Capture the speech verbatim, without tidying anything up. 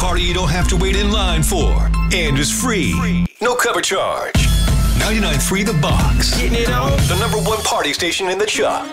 party you don't have to wait in line for. And is free. No cover charge. ninety-nine point three The Box. Getting it on. The number one party station in the Chuck.